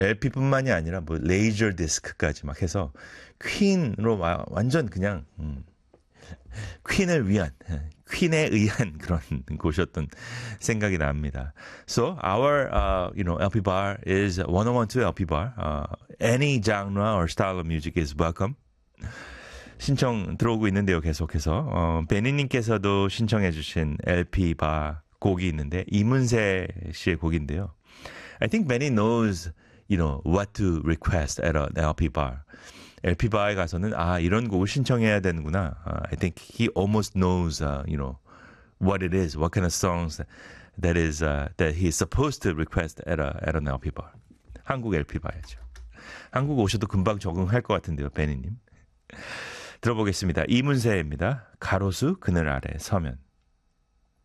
LP뿐만이 아니라 뭐 레이저 디스크까지 막 해서 퀸으로 완전 그냥 퀸을 위한 퀸에 의한 그런 곳이었던 생각이 납니다. So our LP bar is 1012 LP bar. Any genre or style of music is welcome. 신청 들어오고 있는데요, 계속해서. 베니님께서도 신청해주신 LP 바 곡이 있는데, 이문세 씨의 곡인데요. I think Benny knows, what to request at an LP bar. LP 바에 가서는, 이런 곡을 신청해야 되는구나. I think he almost knows, what it is, what kind of songs that he's supposed to request at an LP bar. 한국 LP 바야죠. 한국 오셔도 금방 적응할 것 같은데요, 베니님. 들어보겠습니다. 이문세입니다. 가로수 그늘 아래 서면.